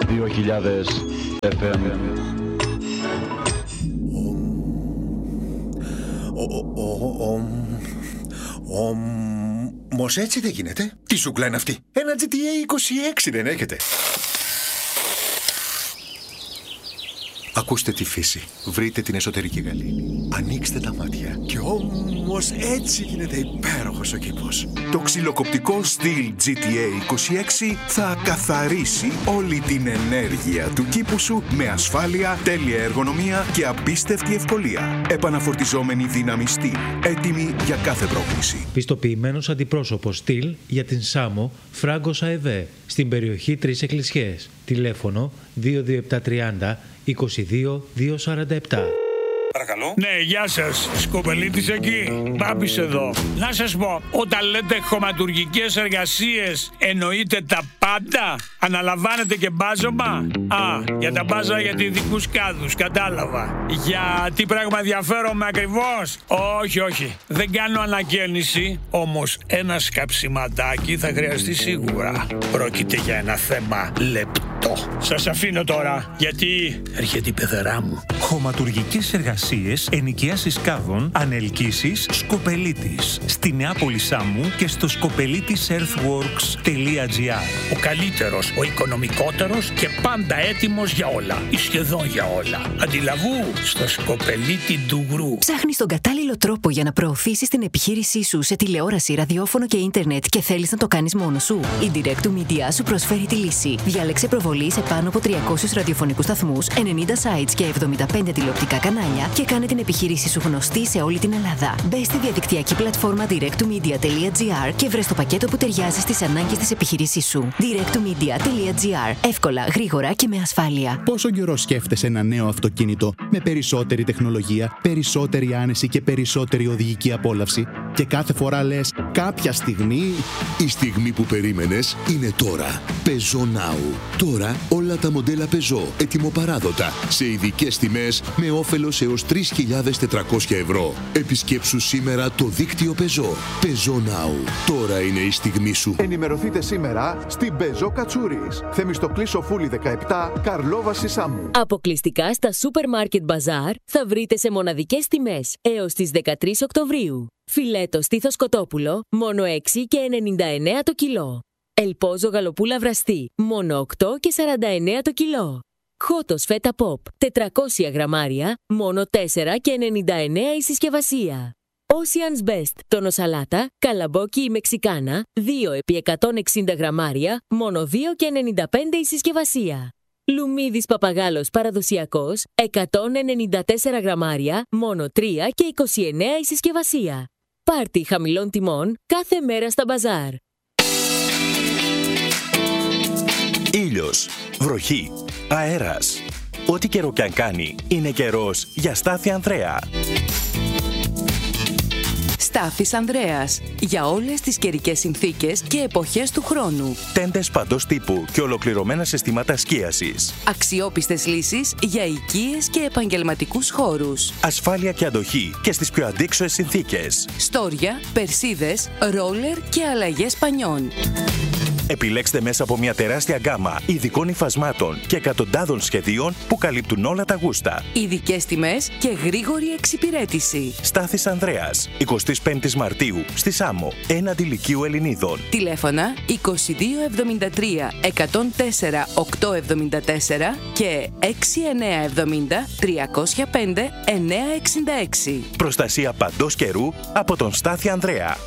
2000 FM. Όμως έτσι δεν γίνεται. Τι σούκλα είναι αυτή? Ένα GTA 26 δεν έχετε? Ακούστε τη φύση. Βρείτε την εσωτερική γαλήνη. Ανοίξτε τα μάτια. Και όμως έτσι γίνεται υπέροχος ο κήπος. Το ξυλοκοπτικό στυλ GTA 26 θα καθαρίσει όλη την ενέργεια του κήπου σου με ασφάλεια, τέλεια εργονομία και απίστευτη ευκολία. Επαναφορτιζόμενη δύναμη στυλ. Έτοιμη για κάθε πρόκληση. Πιστοποιημένος αντιπρόσωπος στυλ για την Σάμο Φράγκος ΑΕΒΕ στην περιοχή 3 Εκκλησιές. Τηλέφωνο 22730 22-247. Παρακαλώ. Ναι, γεια σας. Σκοπελίτης εκεί. Μπάμπης εδώ. Να σας πω, όταν λέτε χωματουργικές εργασίες, εννοείτε τα πάντα? Αναλαμβάνετε και μπάζωμα? Για τα μπάζα για ειδικούς κάδους, κατάλαβα. Για τι πράγμα ενδιαφέρομαι ακριβώς? Όχι. Δεν κάνω ανακαίνιση, όμως ένα σκαψιματάκι θα χρειαστεί σίγουρα. Πρόκειται για ένα θέμα λεπτό. Σας αφήνω τώρα, γιατί έρχεται η πεθερά μου. Χωματουργικές εργασίες, ενοικιάσεις κάδων, ανελκύσεις, Σκοπελίτης. Στη Νεάπολη Σάμου και στο skopelitisearthworks.gr. Ο καλύτερος, ο οικονομικότερος και πάντα έτοιμος για όλα. Ή σχεδόν για όλα. Αντιλαβού στο Σκοπελίτη Ντουγρού. Ψάχνεις τον κατάλληλο τρόπο για να προωθήσεις την επιχείρησή σου σε τηλεόραση, ραδιόφωνο και ίντερνετ και θέλεις να το κάνεις μόνος σου? Η Direct Media σου προσφέρει τη λύση. Διάλεξε προβολή σε πάνω από 300 ραδιοφωνικούς σταθμούς, 90 sites και 75 τηλεοπτικά κανάλια και κάνε την επιχείρησή σου γνωστή σε όλη την Ελλάδα. Μπες στη διαδικτυακή πλατφόρμα directmedia.gr και βρες το πακέτο που ταιριάζει στις ανάγκες της επιχείρησής σου. directmedia.gr. Εύκολα, γρήγορα και με ασφάλεια. Πόσο καιρό σκέφτεσαι ένα νέο αυτοκίνητο με περισσότερη τεχνολογία, περισσότερη άνεση και περισσότερη οδηγική απόλαυση? Και κάθε φορά λες, κάποια στιγμή... Η στιγμή που περίμενες είναι τώρα. Peugeot Now. Τώρα όλα τα μοντέλα Peugeot ετοιμοπαράδοτα σε ειδικές τιμές με όφελος έως 3.400 ευρώ. Επισκέψου σήμερα το δίκτυο Peugeot. Peugeot Now. Τώρα είναι η στιγμή σου. Ενημερωθείτε σήμερα στην Peugeot Κατσούρης. Θεμιστοκλής Σοφούλη 17, Καρλόβαση Σάμου. Αποκλειστικά στα Supermarket Bazaar θα βρείτε σε μοναδικές τιμές έως τις 13 Οκτωβρίου. Φιλέτο στήθος κοτόπουλο, μόνο 6 και 99 το κιλό. Ελπόζο γαλοπούλα βραστή, μόνο 8 και 49 το κιλό. Χότος φέτα ποπ, 400 γραμμάρια, μόνο 4 και 99 η συσκευασία. Ocean's Best, τόνο σαλάτα, καλαμπόκι ή μεξικάνα, 2 επί 160 γραμμάρια, μόνο 2 και 95 η συσκευασία. Λουμίδης παπαγάλος παραδοσιακός, 194 γραμμάρια, μόνο 3 και 29 η συσκευασία. Πάρτι χαμηλών τιμών κάθε μέρα στα μπαζάρ. Ήλιος, βροχή, αέρας. Ό,τι καιρό κι αν κάνει, είναι καιρός για Στάθη Ανδρέα. Στάθης Ανδρέας. Για όλες τις καιρικές συνθήκες και εποχές του χρόνου. Τέντες παντός τύπου και ολοκληρωμένα συστήματα σκίασης. Αξιόπιστες λύσεις για οικίες και επαγγελματικούς χώρους. Ασφάλεια και αντοχή και στις πιο αντίξωες συνθήκες. Στόρια, περσίδες, ρόλερ και αλλαγές πανιών. Επιλέξτε μέσα από μια τεράστια γκάμα ειδικών υφασμάτων και εκατοντάδων σχεδίων που καλύπτουν όλα τα γούστα. Ειδικές τιμές και γρήγορη εξυπηρέτηση. Στάθης Ανδρέας, 25 Μαρτίου, στη Σάμο, έναντι Λυκείου Ελληνίδων. Τηλέφωνα 2273 104 874 και 6970 305 966. Προστασία παντός καιρού από τον Στάθη Ανδρέα.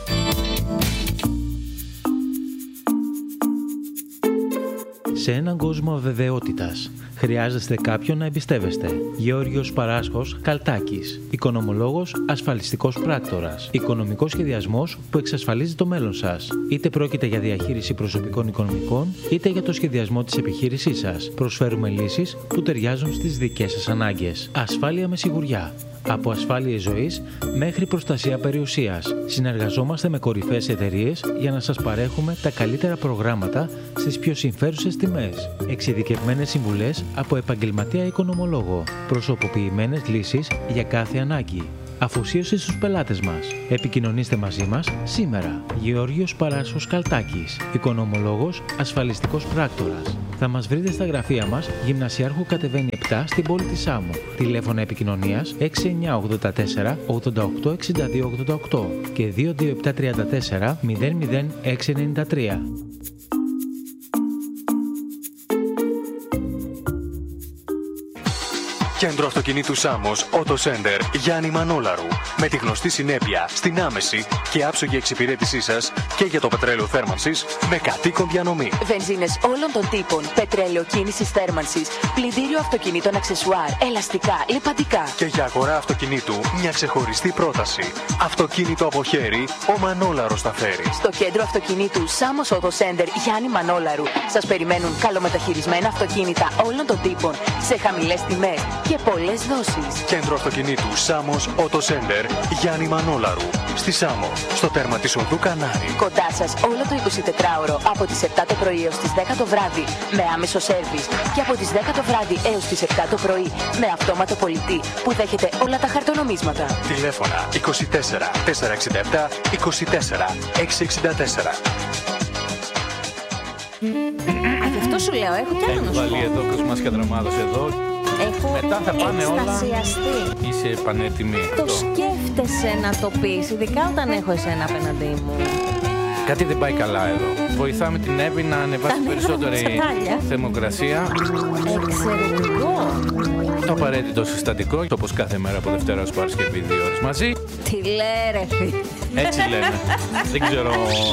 Σε έναν κόσμο αβεβαιότητας, χρειάζεστε κάποιον να εμπιστεύεστε. Γεώργιος Παράσχος Καλτάκης. Οικονομολόγος, ασφαλιστικός πράκτορας. Οικονομικός σχεδιασμός που εξασφαλίζει το μέλλον σας. Είτε πρόκειται για διαχείριση προσωπικών οικονομικών, είτε για το σχεδιασμό της επιχείρησής σας. Προσφέρουμε λύσεις που ταιριάζουν στις δικές σας ανάγκες. Ασφάλεια με σιγουριά. Από ασφάλειες ζωής μέχρι προστασία περιουσίας. Συνεργαζόμαστε με κορυφαίες εταιρείες για να σας παρέχουμε τα καλύτερα προγράμματα στις πιο συμφέρουσες τιμές. Εξειδικευμένες συμβουλές από επαγγελματία οικονομολόγο. Προσωποποιημένες λύσεις για κάθε ανάγκη. Αφοσίωση στους πελάτες μας. Επικοινωνήστε μαζί μας σήμερα. Γεώργιος Παράσχος Καλτάκης. Οικονομολόγος, ασφαλιστικός πράκτορας. Θα μας βρείτε στα γραφεία μας, Γυμνασιάρχου κατεβαίνει 7 στην πόλη της Σάμου. Τηλέφωνα επικοινωνίας 6984 88 62 88 και 22734 00693. Κέντρο Αυτοκινήτου Σάμος Auto Center Γιάννη Μανόλαρου. Με τη γνωστή συνέπεια στην άμεση και άψογη εξυπηρέτησή σας και για το πετρέλαιο θέρμανσης με κατοίκον διανομή. Βενζίνες όλων των τύπων, πετρέλαιο κίνησης θέρμανσης, πλυντήριο αυτοκινήτων αξεσουάρ, ελαστικά, λιπαντικά. Και για αγορά αυτοκινήτου μια ξεχωριστή πρόταση. Αυτοκίνητο από χέρι, ο Μανόλαρος τα φέρει. Στο Κέντρο Αυτοκινήτου Σάμος Auto Center Γιάννη Μανόλαρου σας περιμένουν καλομεταχειρισμένα αυτοκίνητα όλων των τύπων σε χαμηλές τιμές και πολλές δόσεις. Κέντρο Αυτοκινήτου Σάμος Auto Center Γιάννη Μανόλαρου. Στη Σάμο, στο τέρμα της οδού Κανάρη. Κοντά σας όλο το 24ωρο από τις 7 το πρωί έως τις 10 το βράδυ με άμεσο σέρβις και από τις 10 το βράδυ έως τις 7 το πρωί με αυτόματο πολιτή που δέχεται όλα τα χαρτονομίσματα. Τηλέφωνα 24 467 24 664. Γι' αυτό σου λέω, έχω κι άλλο να σου πω. Έχει βάλει εδώ Κοσμάς Κατραμάδος εδώ. Έχω μετά θα πάνε εκστασιαστεί. Όλα. Είσαι πανέτοιμη. Το σκέφτεσαι να το πεις, ειδικά όταν έχω εσένα απέναντί μου. Κάτι δεν πάει καλά εδώ. Βοηθάμε την Εύη να ανεβάσει περισσότερη θερμοκρασία. Εξαιρετικό. Το απαραίτητο συστατικό, όπως κάθε μέρα από Δευτέρα ως Παρασκευή 2 ώρες μαζί. Τι λέει ρε φίλε. Έτσι λένε. Δεν ξέρω.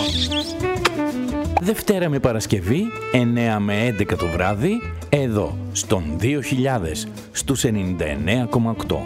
Δευτέρα με Παρασκευή, 9 με 11 το βράδυ, εδώ, στον 2000, στους 99,8.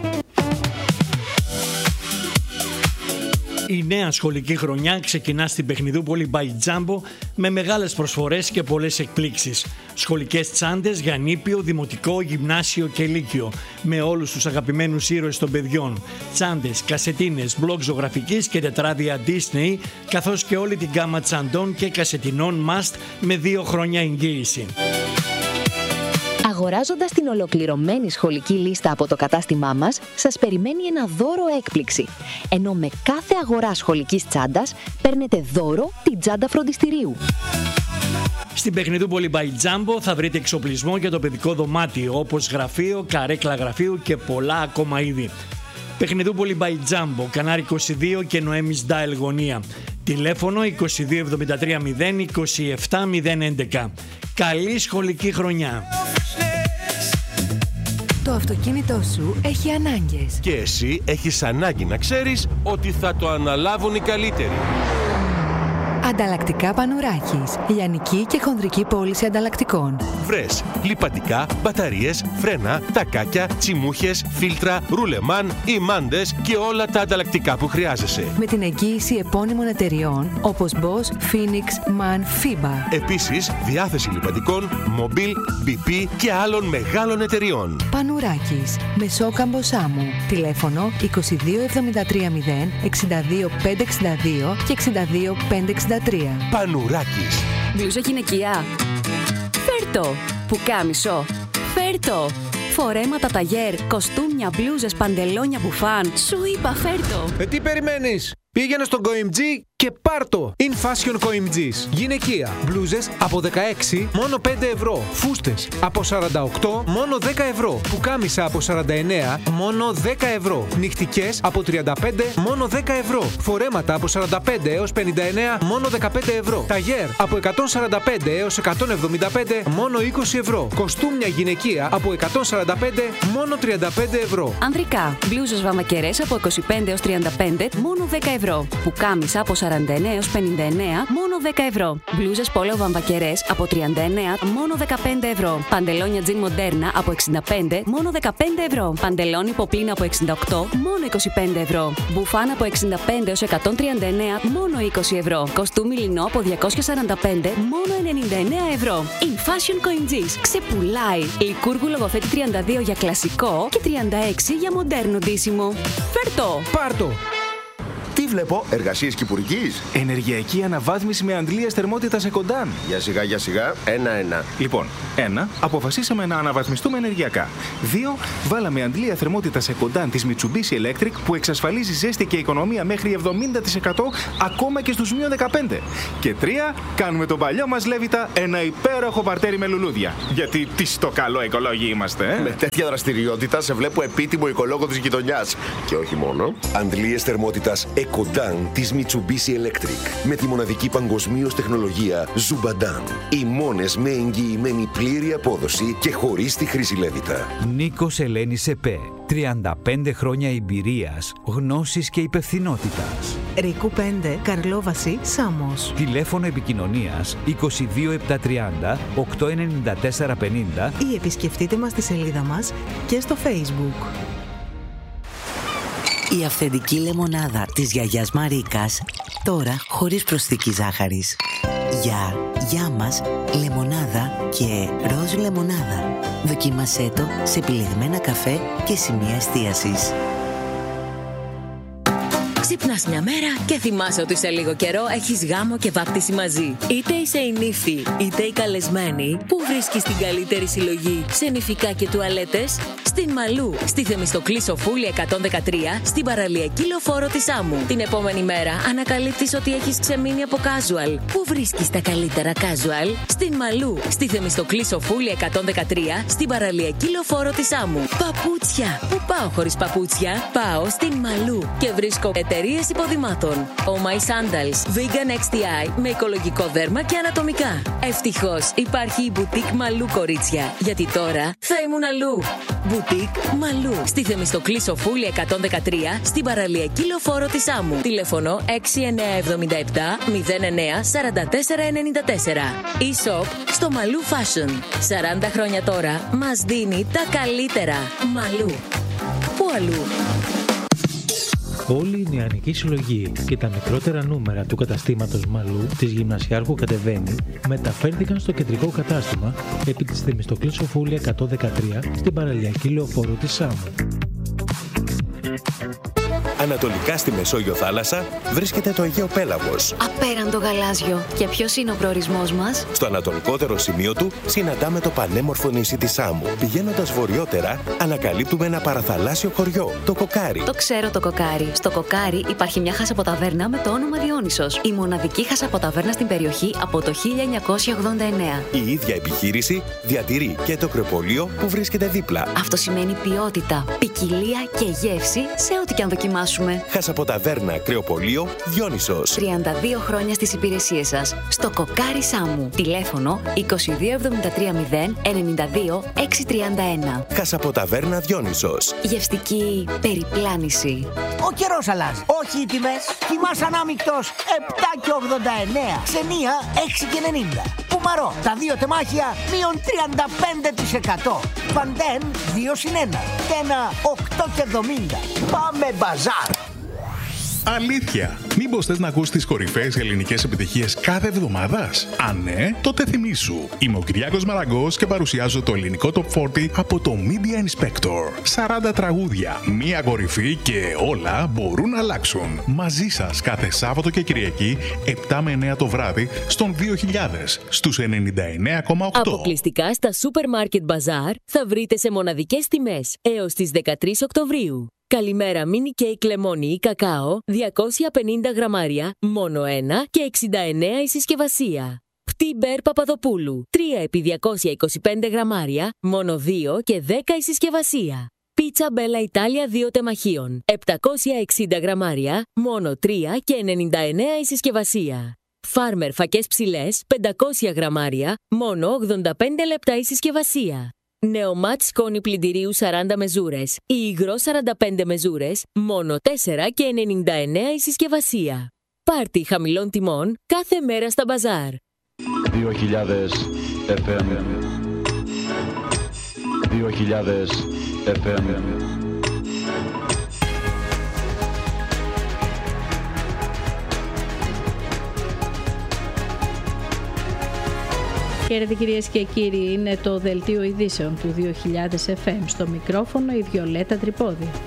Η νέα σχολική χρονιά ξεκινά στην Παιχνιδούπολη by Jumbo με μεγάλες προσφορές και πολλές εκπλήξεις. Σχολικές τσάντες για νήπιο, δημοτικό, γυμνάσιο και λύκειο με όλους τους αγαπημένους ήρωες των παιδιών. Τσάντες, κασετίνες, μπλοκ ζωγραφικής και τετράδια Disney, καθώς και όλη την γκάμα τσαντών και κασετινών Must με 2 χρόνια εγγύηση. Αγοράζοντας την ολοκληρωμένη σχολική λίστα από το κατάστημά μας, σας περιμένει ένα δώρο έκπληξη. Ενώ με κάθε αγορά σχολικής τσάντας παίρνετε δώρο την τσάντα φροντιστηρίου. Στην Παιχνιδούπολη by Jumbo θα βρείτε εξοπλισμό για το παιδικό δωμάτιο, όπως γραφείο, καρέκλα γραφείου και πολλά ακόμα είδη. Παιχνιδούπολη by Jumbo, Κανάρι 22 και Νοέμις Ντάιλ γωνία. Τηλέφωνο 2273 0 27 011. Καλή σχολική χρονιά! Το αυτοκίνητό σου έχει ανάγκες. Και εσύ έχεις ανάγκη να ξέρεις ότι θα το αναλάβουν οι καλύτεροι. Ανταλλακτικά Πανουράκης. Λιανική και χονδρική πώληση ανταλλακτικών. Βρες λιπαντικά, μπαταρίες, φρένα, τακάκια, τσιμούχες, φίλτρα, ρουλεμάν, ημάντες και όλα τα ανταλλακτικά που χρειάζεσαι. Με την εγγύηση επώνυμων εταιριών όπως Bosch, Phoenix, MAN, FIBA. Επίσης, διάθεση λιπαντικών, Mobil, BP και άλλων μεγάλων εταιριών. Πανουράκης. Μεσόκαμπο Σάμου. Τηλέφωνο 2273 0 62 562 και 62 563. Πανουράκης. Μπλούζα γυναικεία. Φέρτο. Πουκάμισο. Φέρτο. Φορέματα ταγέρ, κοστούμια, μπλούζες, παντελόνια, μπουφάν. Σου είπα φέρτο. Τι περιμένεις? Πήγαινε στον COIMG και πάρτο! In Fashion COIMG's. Γυναικεία. Μπλούζες από 16 μόνο 5 ευρώ. Φούστες από 48 μόνο 10 ευρώ. Πουκάμισα από 49 μόνο 10 ευρώ. Νυχτικές από 35 μόνο 10 ευρώ. Φορέματα από 45 έως 59 μόνο 15 ευρώ. Ταγέρ από 145 έως 175 μόνο 20 ευρώ. Κοστούμια γυναικεία από 145 μόνο 35 ευρώ. Ανδρικά. Μπλούζες βαμακερές από 25 έως 35 μόνο 10 ευρώ. Πουκάμισα από 49 έως 59 μόνο 10 ευρώ. Μπλούζες πόλο βαμβακερές από 39 μόνο 15 ευρώ. Παντελόνια τζιν μοντέρνα από 65 μόνο 15 ευρώ. Παντελόνι ποπίνα από 68 μόνο 25 ευρώ. Μπουφάν από 65 έως 139 μόνο 20 ευρώ. Κοστούμι λινό από 245 μόνο 99 ευρώ. In Fashion COIMG's. Ξεπουλάει. Λικούργου Λογοθέτη 32 για κλασικό και 36 για μοντέρνο ντύσιμο. Φέρτο! Πάρτο! Τι βλέπω, εργασίες κυπουρικής. Ενεργειακή αναβάθμιση με αντλίες θερμότητας Εκοντάν. Για σιγά, ένα-ένα. Λοιπόν, 1. Αποφασίσαμε να αναβαθμιστούμε ενεργειακά. 2. Βάλαμε αντλία θερμότητας Εκοντάν της Mitsubishi Electric που εξασφαλίζει ζέστη και οικονομία μέχρι 70% ακόμα και στους -15. Και 3. Κάνουμε τον παλιό μας Λέβητα ένα υπέροχο παρτέρι με λουλούδια. Γιατί τι στο καλό οικολόγοι είμαστε, Με τέτοια δραστηριότητα σε βλέπω επίτιμο οικολόγο της γειτονιάς. Και όχι μόνο. Αντλίες θερμότητας Ecodan της Mitsubishi Electric με τη μοναδική παγκοσμίως τεχνολογία Zubadan. Οι μόνες με εγγυημένη πλήρη απόδοση και χωρίς τη χρήση Λέβητα. Νίκος Ελένης ΕΠΕ. 35 χρόνια εμπειρίας, γνώσης και υπευθυνότητας. Ρίκου 5, Καρλόβαση, Σάμος. Τηλέφωνο επικοινωνίας 22 730 894 50 ή επισκεφτείτε μας στη σελίδα μας και στο Facebook. Η αυθεντική λεμονάδα της γιαγιάς Μαρίκας, τώρα χωρίς προσθήκη ζάχαρης. Για μας, λεμονάδα και ροζ λεμονάδα. Δοκίμασέ το σε επιλεγμένα καφέ και σημεία εστίασης. Ξυπνάς μια μέρα και θυμάσαι ότι σε λίγο καιρό έχεις γάμο και βάπτιση μαζί. Είτε είσαι η νύφη, είτε η καλεσμένη, που βρίσκεις την καλύτερη συλλογή σε νηφικά και τουαλέτες? Στην Μαλού, στη Θεμιστοκλή Σοφούλη 113, στην παραλιακή λεωφόρο της Άμμου. Την επόμενη μέρα ανακαλύπτεις ότι έχεις ξεμείνει από casual. Πού βρίσκεις τα καλύτερα casual? Στην Μαλού, στη Θεμιστοκλή Σοφούλη 113, στην παραλιακή λεωφόρο της Άμμου. Παπούτσια! Πού πάω χωρίς παπούτσια? Πάω στην Μαλού και βρίσκω εταιρείες υποδημάτων. Oh My Sandals, Vegan XTI με οικολογικό δέρμα και ανατομικά. Ευτυχώς υπάρχει η Boutique Μαλού, κορίτσια, γιατί τώρα θα ήμουν αλλού. Boutique Μαλού, στη Θεμιστοκλή Σοφούλη 113, στην παραλιακή λεωφόρο της Άμμου. Τηλέφωνο 6977 09 44 94. E-shop στο Μαλού Fashion. 40 χρόνια τώρα μας δίνει τα καλύτερα. Μαλού. Πού αλλού? Όλη η νεανική συλλογή και τα μικρότερα νούμερα του καταστήματος Μαλού της Γυμνασιάρχου Κατεβαίνει μεταφέρθηκαν στο κεντρικό κατάστημα επί της Θεμιστοκλής Σοφούλη 113 στην παραλιακή λεωφόρο της Σάμου. Ανατολικά στη Μεσόγειο θάλασσα βρίσκεται το Αιγαίο Πέλαγος. Απέραντο γαλάζιο. Και ποιος είναι ο προορισμός μας? Στο ανατολικότερο σημείο του συναντάμε το πανέμορφο νησί της Σάμου. Πηγαίνοντας βορειότερα, ανακαλύπτουμε ένα παραθαλάσσιο χωριό, το Κοκάρι. Το ξέρω το Κοκάρι. Στο Κοκάρι υπάρχει μια χασαποταβέρνα με το όνομα Διόνυσος. Η μοναδική χασαποταβέρνα στην περιοχή από το 1989. Η ίδια επιχείρηση διατηρεί και το κρεοπολείο που βρίσκεται δίπλα. Αυτό σημαίνει ποιότητα, ποικιλία και γεύση σε ό,τι και αν δοκιμάσουμε. Χασαποταβέρνα, κρεοπολείο, Διόνυσος. 32 χρόνια στις υπηρεσίες σας. Στο Κοκάρι Σάμου. Τηλέφωνο 22730 92 631. Χασαποταβέρνα, Διόνυσος. Γευστική περιπλάνηση. Ο καιρός αλλάζει. Όχι οι τιμές. Τιμάς ανάμεικτος 7,89. Ξενία 6,90. Πουμαρό. Τα δύο τεμάχια μείον 35%. Παντέν 2/1. Τένα 8,70. Πάμε μπαζάρ. Αλήθεια! Μήπως θες να ακούσεις τις κορυφαίες ελληνικές επιτυχίες κάθε εβδομάδας? Αν ναι, τότε θυμήσου. Είμαι ο Κυριάκος Μαραγκός και παρουσιάζω το ελληνικό Top 40 από το Media Inspector. 40 τραγούδια, μία κορυφή και όλα μπορούν να αλλάξουν. Μαζί σας κάθε Σάββατο και Κυριακή, 7 με 9 το βράδυ, στον 2000, στους 99,8. Αποκλειστικά στα Supermarket Bazaar θα βρείτε σε μοναδικές τιμές έως τις 13 Οκτωβρίου. Καλημέρα μίνι κέικ λεμόνι ή κακάο, 250 γραμμάρια, μόνο 1 και 69 η συσκευασία. Πτήμπερ Παπαδοπούλου, 3 επί 225 γραμμάρια, μόνο 2 και 10 η συσκευασία. Πίτσα Μπέλα Ιτάλια 2 τεμαχίων, 760 γραμμάρια, μόνο 3 και 99 η συσκευασία. Φάρμερ φακές ψηλές, 500 γραμμάρια, μόνο 85 λεπτά η συσκευασία. Νεομάτ σκόνη πλυντηρίου 40 μεζούρες ή υγρό 45 μεζούρες, μόνο 4 και 99 η συσκευασία. Πάρτι χαμηλών τιμών κάθε μέρα στα μπαζάρ. 2000 FM 2000 FM. Χαίρετε κυρίες και κύριοι, είναι το δελτίο ειδήσεων του 2000 FM. Στο μικρόφωνο η Βιολέτα Τρυπόδη.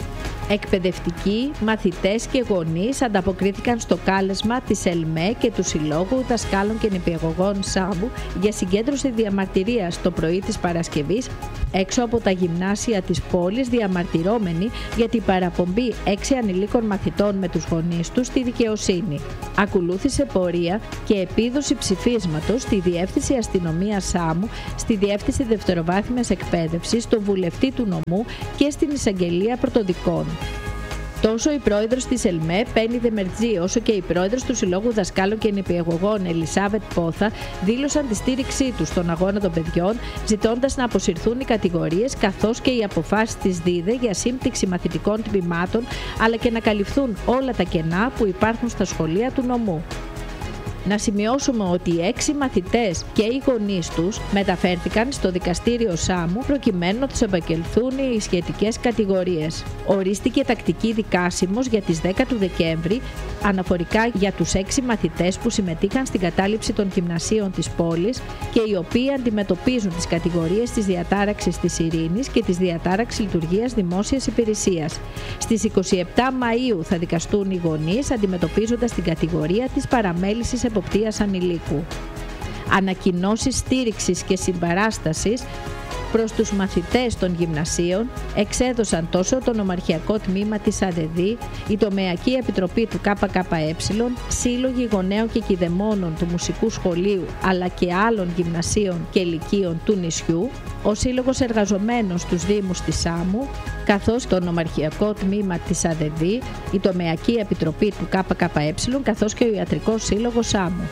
Εκπαιδευτικοί, μαθητές και γονείς ανταποκρίθηκαν στο κάλεσμα της ΕΛΜΕ και του Συλλόγου Δασκάλων και Νηπιαγωγών Σάμου για συγκέντρωση διαμαρτυρίας το πρωί της Παρασκευής έξω από τα γυμνάσια της πόλης, διαμαρτυρώμενοι για την παραπομπή 6 ανηλίκων μαθητών με τους γονείς τους στη δικαιοσύνη. Ακολούθησε πορεία και επίδοση ψηφίσματος στη Διεύθυνση Αστυνομίας Σάμου, στη Διεύθυνση Δευτεροβάθμιας Εκπαίδευσης, στον Βουλευτή του Νομού και στην Εισαγγελία Πρωτοδικών. Τόσο η πρόεδρος της ΕΛΜΕ, Πέννη Δεμερτζή, όσο και η πρόεδρος του Συλλόγου Δασκάλων και Νηπιαγωγών, Ελισάβετ Πόθα, δήλωσαν τη στήριξή τους στον αγώνα των παιδιών, ζητώντας να αποσυρθούν οι κατηγορίες καθώς και οι αποφάσεις της ΔΙΔΕ για σύμπτυξη μαθητικών τμήματων, αλλά και να καλυφθούν όλα τα κενά που υπάρχουν στα σχολεία του νομού. Να σημειώσουμε ότι οι 6 μαθητές και οι γονείς τους μεταφέρθηκαν στο δικαστήριο Σάμου προκειμένου να τους επαγγελθούν οι σχετικές κατηγορίες. Ορίστηκε τακτική δικάσιμος για τις 10 του Δεκέμβρη αναφορικά για τους 6 μαθητές που συμμετείχαν στην κατάληψη των γυμνασίων της πόλης και οι οποίοι αντιμετωπίζουν τις κατηγορίες της διατάραξης της ειρήνης και της διατάραξης λειτουργίας δημόσιας υπηρεσίας. Στις 27 Μαΐου θα δικαστούν οι γονείς αντιμετωπίζοντας την κατηγορία της παραμέλησης εποπτείας ανηλίκου. Ανακοινώσεις στήριξης και συμπαράστασης προς τους μαθητές των γυμνασίων εξέδωσαν τόσο το Νομαρχιακό Τμήμα της ΑΔΔ, η Τομεακή Επιτροπή του ΚΚΕ, Σύλλογοι Γονέων και Κηδεμόνων του Μουσικού Σχολείου αλλά και άλλων γυμνασίων και λυκείων του νησιού, ο Σύλλογος Εργαζομένων στους Δήμους της Σάμου, καθώς το Νομαρχιακό Τμήμα της ΑΔΔ, η Τομεακή Επιτροπή του ΚΚΕ, καθώς και ο Ιατρικός Σύλλογος Σάμου.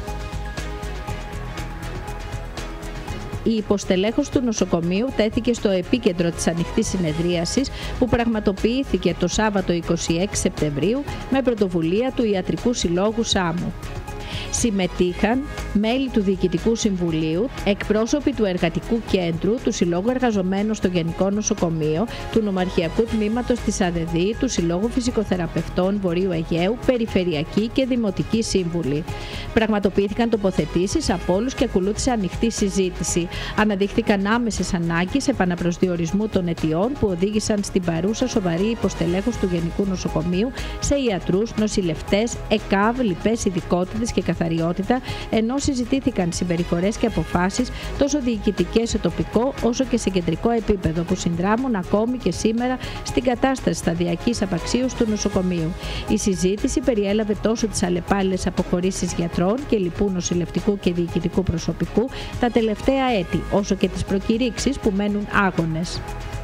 Η υποστελέχος του νοσοκομείου τέθηκε στο επίκεντρο της ανοιχτής συνεδρίασης που πραγματοποιήθηκε το Σάββατο 26 Σεπτεμβρίου με πρωτοβουλία του Ιατρικού Συλλόγου Σάμου. Συμμετείχαν μέλη του Διοικητικού Συμβουλίου, εκπρόσωποι του Εργατικού Κέντρου, του Συλλόγου Εργαζομένων στο Γενικό Νοσοκομείο, του Νομαρχιακού Τμήματος της ΑΔΔ, του Συλλόγου Φυσικοθεραπευτών Βορείου Αιγαίου, Περιφερειακοί και Δημοτικοί Σύμβουλοι. Πραγματοποιήθηκαν τοποθετήσεις από όλους και ακολούθησε ανοιχτή συζήτηση. Αναδείχθηκαν άμεσες ανάγκες επαναπροσδιορισμού των αιτιών που οδήγησαν στην παρούσα σοβαρή υποστελέχωση του Γενικού Νοσοκομείου σε ιατρούς, νοσηλευτές, ΕΚΑΒ, λοιπές ειδικότητες και καθαριότητα, ενώ συζητήθηκαν συμπεριφορές και αποφάσεις τόσο διοικητικές σε τοπικό όσο και σε κεντρικό επίπεδο που συνδράμουν ακόμη και σήμερα στην κατάσταση σταδιακής απαξίωσης του νοσοκομείου. Η συζήτηση περιέλαβε τόσο τις αλλεπάλληλες αποχωρήσεις γιατρών και λοιπού νοσηλευτικού και διοικητικού προσωπικού τα τελευταία έτη, όσο και τις προκηρύξεις που μένουν άγονες.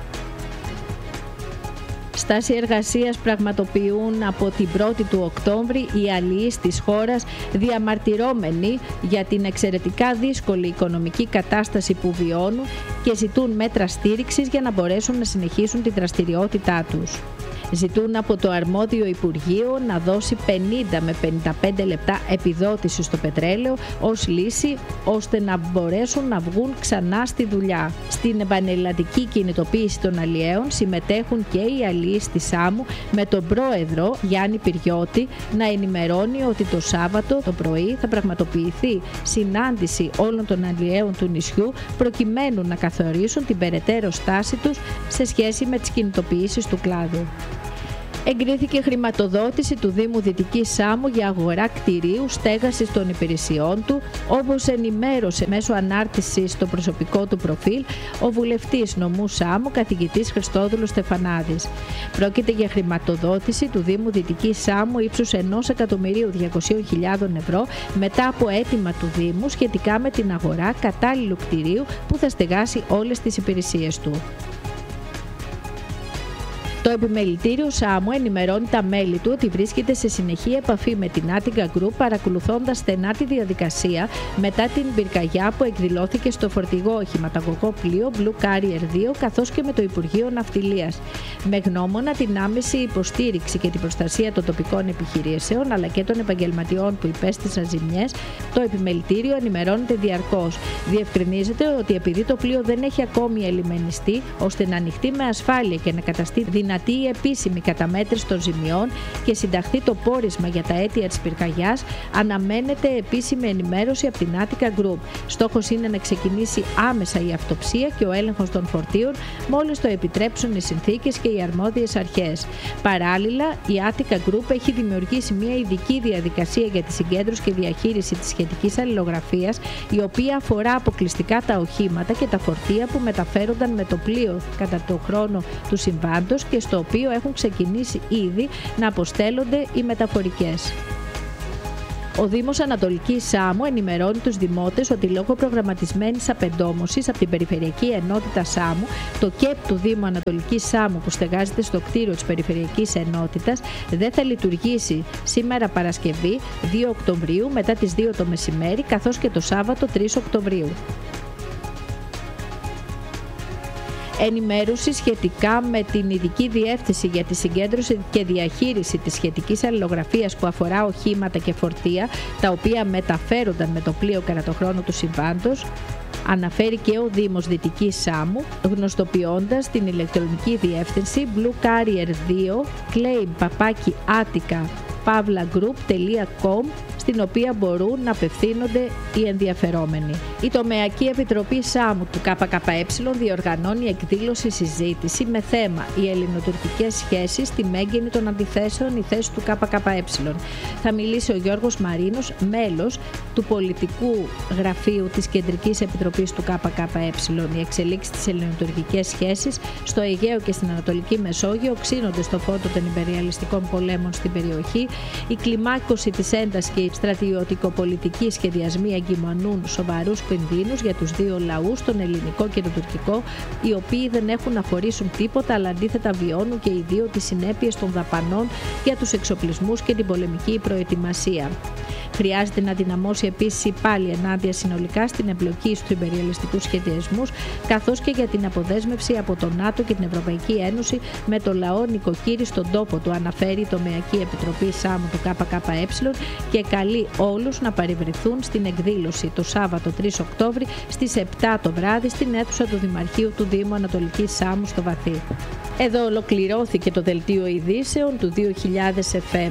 Στάση εργασίας πραγματοποιούν από την 1η του Οκτώβρη οι αλληλείς της χώρας, διαμαρτυρώμενοι για την εξαιρετικά δύσκολη οικονομική κατάσταση που βιώνουν και ζητούν μέτρα στήριξης για να μπορέσουν να συνεχίσουν τη δραστηριότητά τους. Ζητούν από το αρμόδιο Υπουργείο να δώσει 50 με 55 λεπτά επιδότηση στο πετρέλαιο ως λύση ώστε να μπορέσουν να βγουν ξανά στη δουλειά. Στην επανελλαδική κινητοποίηση των αλλιέων συμμετέχουν και οι αλλιείς της Σάμου με τον πρόεδρο Γιάννη Πυριώτη να ενημερώνει ότι το Σάββατο το πρωί θα πραγματοποιηθεί συνάντηση όλων των αλλιέων του νησιού προκειμένου να καθορίσουν την περαιτέρω στάση τους σε σχέση με τις κινητοποιήσεις του κλάδου. Εγκρίθηκε χρηματοδότηση του Δήμου Δυτικής Σάμου για αγορά κτηρίου στέγασης των υπηρεσιών του, όπως ενημέρωσε μέσω ανάρτησης στο προσωπικό του προφίλ ο βουλευτής νομού Σάμου, καθηγητής Χριστόδουλος Στεφανάδης. Πρόκειται για χρηματοδότηση του Δήμου Δυτικής Σάμου ύψους 1.200.000 ευρώ μετά από αίτημα του Δήμου σχετικά με την αγορά κατάλληλου κτηρίου που θα στεγάσει όλες τις υπηρεσίες του. Το επιμελητήριο Σάμου ενημερώνει τα μέλη του ότι βρίσκεται σε συνεχή επαφή με την Attica Group, παρακολουθώντας στενά τη διαδικασία μετά την πυρκαγιά που εκδηλώθηκε στο φορτηγό οχηματαγωγό πλοίο Blue Carrier 2 καθώς και με το Υπουργείο Ναυτιλίας. Με γνώμονα την άμεση υποστήριξη και την προστασία των τοπικών επιχειρήσεων αλλά και των επαγγελματιών που υπέστησαν ζημιές, το επιμελητήριο ενημερώνεται διαρκώς. Διευκρινίζεται ότι επειδή το πλοίο δεν έχει ακόμη ελιμενιστεί ώστε να ανοιχτεί με ασφάλεια και να καταστεί δυνατή δυνατή η επίσημη καταμέτρηση των ζημιών και συνταχθεί το πόρισμα για τα αίτια της πυρκαγιάς, αναμένεται επίσημη ενημέρωση από την Attica Group. Στόχος είναι να ξεκινήσει άμεσα η αυτοψία και ο έλεγχος των φορτίων μόλις το επιτρέψουν οι συνθήκες και οι αρμόδιες αρχές. Παράλληλα, η Attica Group έχει δημιουργήσει μια ειδική διαδικασία για τη συγκέντρωση και διαχείριση της σχετικής αλληλογραφίας, η οποία αφορά αποκλειστικά τα οχήματα και τα φορτία που μεταφέρονταν με το πλοίο κατά το χρόνο του συμβάντος και στο οποίο έχουν ξεκινήσει ήδη να αποστέλλονται οι μεταφορικές. Ο Δήμος Ανατολικής Σάμου ενημερώνει τους δημότες ότι λόγω προγραμματισμένης απεντόμωσης από την Περιφερειακή Ενότητα Σάμου, το ΚΕΠ του Δήμου Ανατολικής Σάμου που στεγάζεται στο κτίριο της Περιφερειακής Ενότητας δεν θα λειτουργήσει σήμερα Παρασκευή 2 Οκτωβρίου μετά τις 2 το μεσημέρι, καθώς και το Σάββατο 3 Οκτωβρίου. Ενημέρωση σχετικά με την ειδική διεύθυνση για τη συγκέντρωση και διαχείριση της σχετικής αλληλογραφίας που αφορά οχήματα και φορτία τα οποία μεταφέρονταν με το πλοίο κατά το χρόνο του συμβάντος, αναφέρει και ο Δήμος Δυτικής Σάμου, γνωστοποιώντας την ηλεκτρονική διεύθυνση bluecarrier2 claim@attica.group.com, στην οποία μπορούν να απευθύνονται οι ενδιαφερόμενοι. Η Τομεακή Επιτροπή Σάμου του ΚΚΕ διοργανώνει εκδήλωση συζήτηση με θέμα οι ελληνοτουρκικές σχέσεις, τη μέγενη των αντιθέσεων, η θέση του ΚΚΕ. Θα μιλήσει ο Γιώργος Μαρίνος, μέλος του πολιτικού γραφείου της Κεντρικής Επιτροπής του ΚΚΕ. Οι εξελίξεις στις ελληνοτουρκικές σχέσεις στο Αιγαίο και στην Ανατολική Μεσόγειο οξύνονται στο φώτο των υπεριαλιστικών πολέμων στην περιοχή. Η κλιμάκωση της έντασης και οι στρατιωτικοπολιτικοί σχεδιασμοί εγκυμονούν σοβαρούς κινδύνους για τους δύο λαούς, τον ελληνικό και τον τουρκικό, οι οποίοι δεν έχουν να χωρίσουν τίποτα, αλλά αντίθετα βιώνουν και οι δύο τις συνέπειες των δαπανών για τους εξοπλισμούς και την πολεμική προετοιμασία. Χρειάζεται να δυναμώσει επίσης πάλι ενάντια συνολικά στην εμπλοκή στους υπεριαλιστικούς σχεδιασμούς, καθώς και για την αποδέσμευση από το ΝΑΤΟ και την Ευρωπαϊκή Ένωση με το λαό νοικοκύρη στον τόπο του, αναφέρει η Τομεακή Επιτροπή Σάμου του ΚΚΕ και καλεί όλους να παρευρεθούν στην εκδήλωση το Σάββατο 3 Οκτώβρη στις 7 το βράδυ στην αίθουσα του Δημαρχείου του Δήμου Ανατολικής Σάμου στο Βαθύ. Εδώ ολοκληρώθηκε το Δελτίο Ειδήσεων του 2000 FM.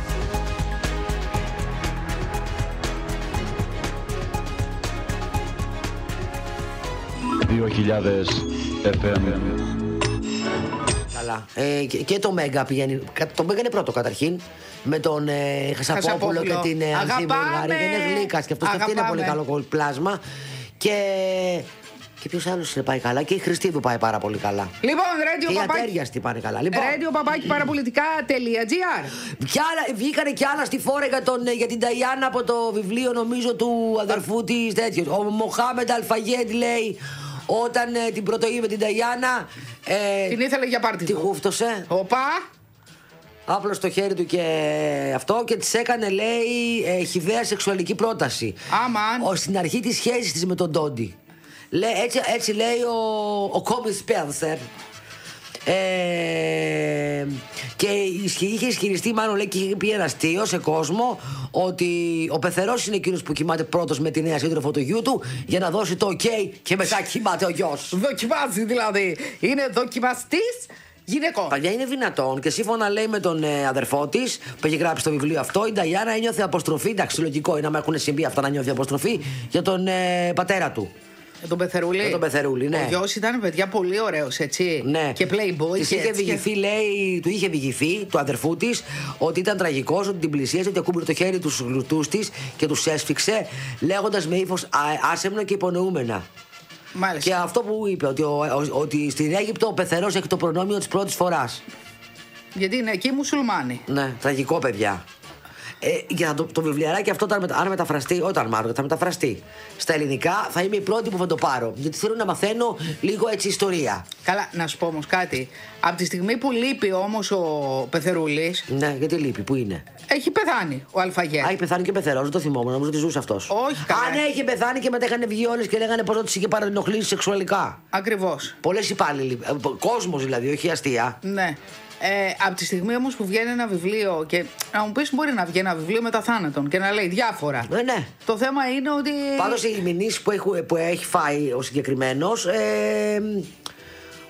Καλά. Και το Μέγκα πηγαίνει. Το Μέγκα είναι πρώτο καταρχήν. Με τον Χασαπόπουλο και την Ανθή Βουλγαρή. Είναι γλύκας και αυτός και αυτή είναι πολύ καλό πλάσμα. Και ποιος άλλος πάει καλά. Και η Χριστίδου πάει πάρα πολύ καλά. Λοιπόν, και η Ατέριαστη πάνε καλά. Λοιπόν, radio-papaki-παραπολιτικά.gr. Βγήκανε κι άλλα στη φόρα για την Ταϊάννα από το βιβλίο, νομίζω, του αδερφού της τέτοιο. Ο Μοχάμεντ Αλφαγέντ λέει. Όταν την πρωτοείδε την Ταϊάννα. Την ήθελε για πάρτι. Τη χούφτωσε. Οπα. Άπλωσε το χέρι του και αυτό και της έκανε, λέει, χυδαία σεξουαλική πρόταση. Αμάν. Στην αρχή της σχέσης της με τον Ντόντι. Έτσι λέει ο Κόμπι Σπένσερ. Και είχε ισχυριστεί, μάλλον λέει, και είχε πει ένα αστείο σε κόσμο ότι ο πεθερός είναι εκείνος που κοιμάται πρώτος με τη νέα σύντροφο του γιού του για να δώσει το OK και μετά κοιμάται ο γιος. Δοκιμάζει δηλαδή. Είναι δοκιμαστής γυναικών. Παλιά είναι δυνατόν και σύμφωνα, λέει, με τον αδερφό της που έχει γράψει το βιβλίο αυτό, η Νταϊάννα ένιωθε αποστροφή. Εντάξει, λογικό είναι να έχουν συμβεί αυτά να νιώθει αποστροφή για τον πατέρα του. Τον Πεθερούλη. Με τον Πεθερούλη, ναι. Ο γιος ήταν, παιδιά, πολύ ωραίος, έτσι. Ναι. Και playboy. Της είχε διηγηθεί, λέει, του είχε διηγηθεί, του αδερφού της, ότι ήταν τραγικός, ότι την πλησίασε, ότι ακούμπησε το χέρι του στους γλουτούς της και τους έσφιξε, λέγοντας με ύφος άσεμνο και υπονοούμενα. Μάλιστα. Και αυτό που είπε, ότι στην Αίγυπτο ο πεθερός έχει το προνόμιο της πρώτης φοράς. Γιατί είναι εκεί μουσουλμάνοι. Ναι, τραγικό, παιδιά. Για το βιβλιαράκι αυτό, αν μεταφραστεί, θα μεταφραστεί στα ελληνικά, θα είμαι η πρώτη που θα το πάρω. Γιατί θέλω να μαθαίνω λίγο έτσι ιστορία. Καλά, να σου πω όμως κάτι. Από τη στιγμή που λείπει όμως ο Πεθερούλης. Ναι, γιατί λείπει, πού είναι? Έχει πεθάνει ο Αλφαγέ. Έχει πεθάνει και πεθερός, δεν το θυμόμουν, νομίζω ότι ζούσε αυτός. Όχι, καλά. Αν είχε πεθάνει και μετά είχαν βγει όλες και λέγανε πως τους είχε παρενοχλήσει σεξουαλικά. Ακριβώς. Πολλές υπάλληλοι. Κόσμος δηλαδή, όχι αστεία. Ναι. Από τη στιγμή όμως που βγαίνει ένα βιβλίο και να μου πεις, μπορεί να βγει ένα βιβλίο μετά θάνατον και να λέει διάφορα. Ναι. Το θέμα είναι ότι. Πάντως οι μηνύσεις που έχει φάει ο συγκεκριμένος,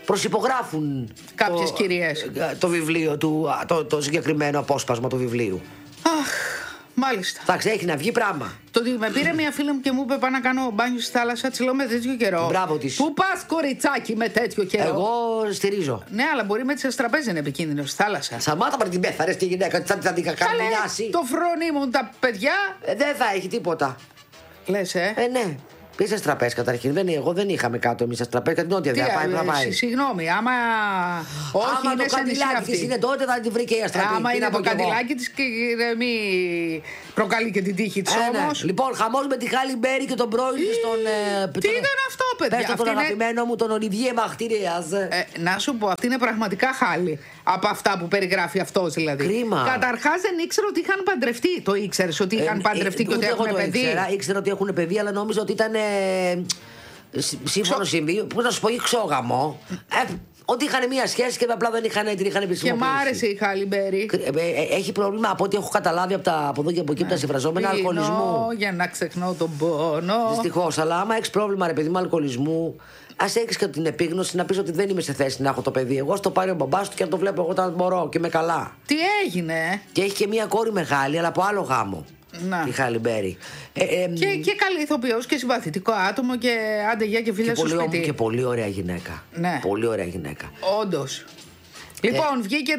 προσυπογράφουν κάποιες κυρίες το βιβλίο του, το συγκεκριμένο απόσπασμα του βιβλίου. Αχ, μάλιστα. Εντάξει, έχει να βγει πράγμα. Το ότι με πήρε μια φίλη μου και μου είπε πάω να κάνω μπάνιο στη θάλασσα, τη λέω με τέτοιο καιρό. Μπράβο της. Πού πας κοριτσάκι με τέτοιο καιρό? Εγώ στηρίζω. Ναι, αλλά μπορεί με τις αστραπές να είναι επικίνδυνο στη θάλασσα. Σαμάτα με την πέθαρες τη γυναίκα, θα την καμπινιάσει. Το φρονίμουν τα παιδιά. Δεν θα έχει τίποτα. Λες, ναι. Ποιες αστραπές καταρχήν? Εγώ δεν είχαμε κάτω εμείς αστραπές, κατά την νότια δεν πάει. Συγγνώμη, άμα. Όχι, άμα είναι το καντιλάκι της είναι τότε, θα την βρει και η αστραπή. Άμα είναι το καντιλάκι της και μη προκαλεί και την τύχη της όμως. Ναι. Λοιπόν, χαμός με τη Χάλι Μπέρι και τον πρώην της τον. Τι ήταν αυτό, παιδιά? Πες τον αγαπημένο μου, τον Ολιβιέ Μαχτηρέας. Να σου πω, αυτή είναι πραγματικά χάλι. Από αυτά που περιγράφει αυτός δηλαδή. Κρίμα. Καταρχάς δεν ήξερα ότι είχαν παντρευτεί. Το ήξερες ότι είχαν παντρευτεί και ότι έχουν παιδί? Ήξερα ότι έχουν παιδί, αλλά νόμιζα ότι ήταν. Σύμφωνο συμβεί. Πώς να σου πω, ξόγαμο. Ότι είχαν μία σχέση και απλά δεν είχαν επισημοποιήσει. Και μ' άρεσε η Χάλι Μπέρι. Έχει πρόβλημα από ό,τι έχω καταλάβει από εδώ και από εκεί τα συμφραζόμενα αλκοολισμού. Για να ξεχνώ τον πόνο. Δυστυχώς, αλλά άμα έχει πρόβλημα, ρε παιδί μου, αλκοολισμού, ας έχεις και την επίγνωση να πεις ότι δεν είμαι σε θέση να έχω το παιδί. Εγώ στο πάρει ο μπαμπάς του και αν το βλέπω εγώ όταν μπορώ και είμαι καλά. Τι έγινε? Και έχει και μία κόρη μεγάλη, αλλά από άλλο γάμο. Να. Η Χάλι Μπέρι. Και καλή ηθοποιός και συμπαθητικό άτομο και άντε γεια και φίλες στο σπίτι. Και πολύ ωραία γυναίκα. Ναι. Πολύ ωραία γυναίκα. Όντως. Λοιπόν, βγήκε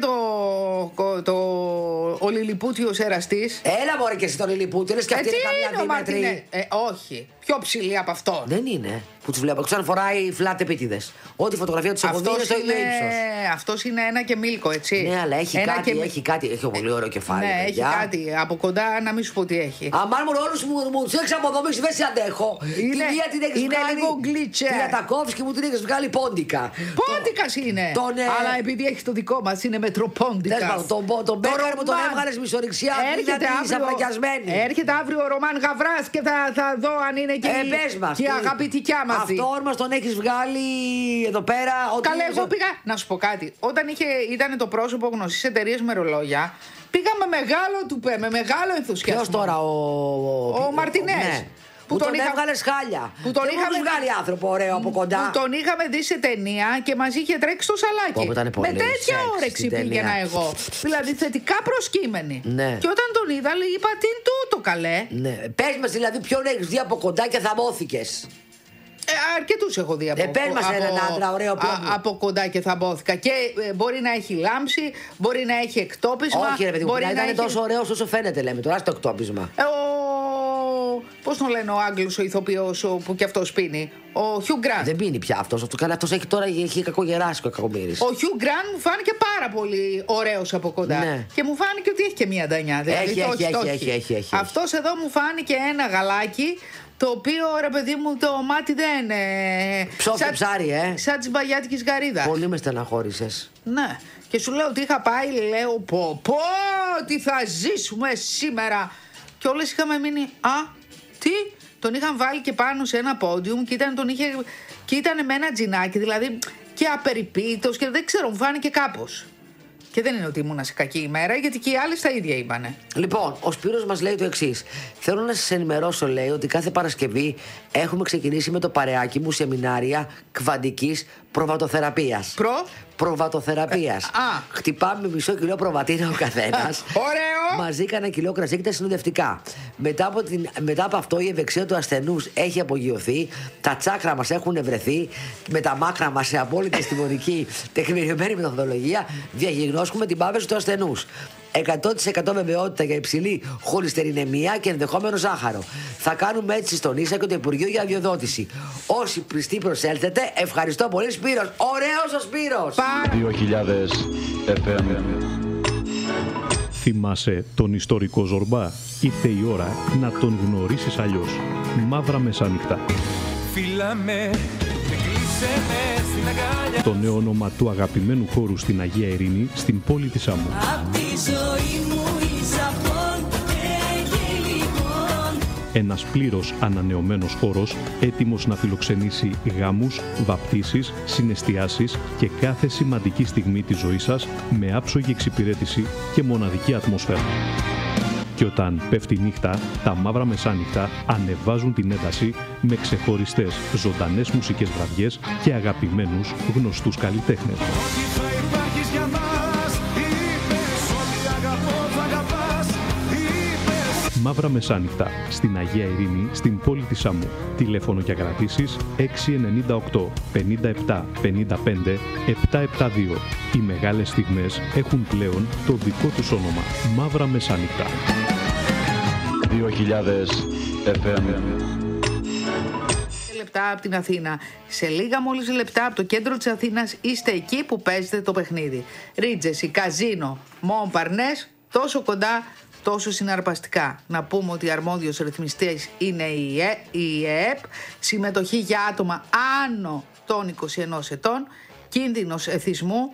ο Λιλιπούτιος εραστής. Έλα μωρέ και εσύ τον Λιλιπούτιο, λες και αυτή είναι καμιά δίμετρη. Όχι, πιο ψηλή από αυτόν. Δεν είναι. Που τους βλέπω, ξαναφοράει φλάτ επίτηδες. Ό,τι φωτογραφία τους έχω δει είναι στο ίδιο ύψος. Αυτός είναι ένα και μίλκο, έτσι. Ναι, αλλά έχει κάτι, έχει πολύ ωραίο κεφάλι. Ναι, έχει κάτι. Από κοντά να μην σου πω τι έχει. Αμάν μου όλους μου τους έχεις αποδομήσει, δεν σε αντέχω. Τη μία την έχεις βγάλει. Είναι λίγο γκλίτσε. Την Ατακόφσκι μου την έχεις βγάλει πόντικα. Πόντικας είναι. Αλλά επειδή έχει το δικό μας είναι μετροπόντικας. Τον Μπέκαρ που τον έβγαλες μισορυξιά. Έρχεται αύριο ο Ρωμάν Γαβράς και θα δω αν είναι και η αγαπητικιά μας. Αυτόν μας τον έχεις βγάλει εδώ πέρα. Καλά, εγώ πήγα. Να σου πω κάτι. Όταν ήταν το πρόσωπο γνωστής εταιρείας με ρολόγια, πήγα με μεγάλο τουπέ, με μεγάλο ενθουσιασμό. Ποιος τώρα, ο Μαρτινές. Ναι. Που τον έβγαλες χάλια. Που τον είχαμε βγάλει άνθρωπο ωραίο από κοντά. Που τον είχαμε δει σε ταινία και μαζί είχε τρέξει στο σαλάκι. Με τέτοια όρεξη πήγαινα εγώ. Δηλαδή θετικά προσκύμενη. Ναι. Και όταν τον είδα, είπα τι είναι τούτο καλέ. Ναι. Πες μας δηλαδή ποιον έχεις δει από κοντά και θαμώθηκες. Αρκετούς έχω δει από κοντά και θαμπόθηκα. Και μπορεί να έχει λάμψη, μπορεί να έχει εκτόπισμα. Όχι, ρε παιδί μου, να ήταν τόσο ωραίος όσο φαίνεται, λέμε. Τώρα στο εκτόπισμα. Πώς τον λένε ο Άγγλος ο ηθοποιός που κι αυτός πίνει? Ο Χιου Γκραντ. Δεν πίνει πια αυτός. Αυτός έχει τώρα κακογεράσει ο κακομοίρης. Ο Χιου Γκραντ μου φάνηκε πάρα πολύ ωραίος από κοντά. Ναι. Και μου φάνηκε ότι έχει και μία ντανιά. Έχει. Αυτός εδώ μου φάνηκε ένα γαλάκι. Το οποίο, ρε παιδί μου, το μάτι δεν. Ψόφι ψάρι, σαν της μπαγιάτικης γαρίδας. Πολύ με στεναχώρησες. Ναι. Και σου λέω ότι είχα πάει, λέω πω τι θα ζήσουμε σήμερα. Και όλες είχαμε μείνει, τι, τον είχαν βάλει και πάνω σε ένα πόντιουμ και ήταν με ένα τζινάκι, δηλαδή και απεριποίητος και δεν ξέρω, μου φάνηκε κάπως. Και δεν είναι ότι ήμουνα σε κακή ημέρα, γιατί και οι άλλοι τα ίδια είπανε. Λοιπόν, ο Σπύρος μας λέει το εξής. Θέλω να σας ενημερώσω, λέει, ότι κάθε Παρασκευή έχουμε ξεκινήσει με το παρεάκι μου σεμινάρια κβαντικής προβατοθεραπείας. Προβατοθεραπείας. Χτυπάμε μισό κιλό προβατίνα ο καθένας. Ωραίο! Μαζί κανένα κιλό κρασί και τα συνοδευτικά. Μετά από αυτό η ευεξία του ασθενούς έχει απογειωθεί, τα τσάκρα μας έχουν βρεθεί, με τα μάκρα μας σε απόλυτη αισθημονική τεκμηριωμένη μεθοδολογία διαγνώσκουμε την πάβεση του ασθενούς. 100% βεβαιότητα για υψηλή χολυστερινεμία και ενδεχόμενο ζάχαρο. Θα κάνουμε έτσι στον Ίσα και το Υπουργείο για αδειοδότηση. Όσοι πιστοί προσέλθετε, ευχαριστώ πολύ, Σπύρος. Ωραίος ο Σπύρος! 2000 FM. Θυμάσαι τον ιστορικό Ζορμπά? Ήρθε η ώρα να τον γνωρίσεις αλλιώς. Μαύρα μεσάνυχτα. Το νέο όνομα του αγαπημένου χώρου στην Αγία Ειρήνη, στην πόλη της Άμμου. Ένας πλήρως ανανεωμένος χώρος, έτοιμος να φιλοξενήσει γάμους, βαπτίσεις, συναισθιάσεις και κάθε σημαντική στιγμή της ζωής σας με άψογη εξυπηρέτηση και μοναδική ατμόσφαιρα. Και όταν πέφτει νύχτα, τα μαύρα μεσάνυχτα ανεβάζουν την ένταση με ξεχωριστές ζωντανές μουσικές βραδιές και αγαπημένους γνωστούς καλλιτέχνες. Μαύρα μεσάνυχτα, στην Αγία Ειρήνη, στην πόλη της Σάμου. Τηλέφωνο για κρατήσεις 698 57 55 772. Οι μεγάλες στιγμές έχουν πλέον το δικό τους όνομα. Μαύρα μεσάνυχτα. 2000 FM. Λεπτά από την Αθήνα. Σε λίγα μόλις λεπτά από το κέντρο της Αθήνας είστε εκεί που παίζετε το παιχνίδι. Ρίτζεση, καζίνο, Μομπαρνές, τόσο κοντά, τόσο συναρπαστικά. Να πούμε ότι αρμόδιος ρυθμιστής είναι η ΕΕΠ, συμμετοχή για άτομα άνω των 21 ετών, κίνδυνος εθισμού,